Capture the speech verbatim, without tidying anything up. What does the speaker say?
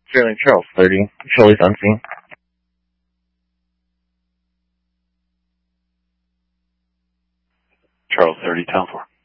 Sterling Charles thirty. Charlie's unseen. Charles thirty, town four.